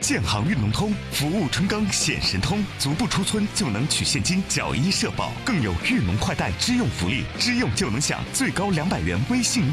建行运农通，服务春耕显神通，足不出村就能取现金缴医社保，更有运农快贷支用福利，支用就能享最高200元微信